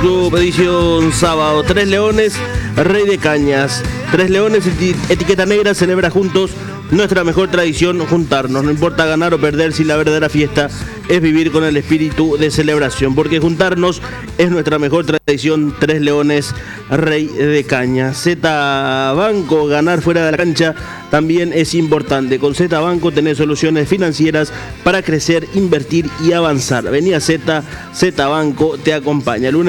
Club, edición sábado. Tres Leones, Rey de Cañas. Tres Leones, etiqueta negra, celebra juntos nuestra mejor tradición, juntarnos. No importa ganar o perder, si la verdadera fiesta es vivir con el espíritu de celebración, porque juntarnos es nuestra mejor tradición. Tres Leones, Rey de Cañas. Z Banco, ganar fuera de la cancha también es importante. Con Z Banco tenés soluciones financieras para crecer, invertir y avanzar. Vení a Z Banco te acompaña.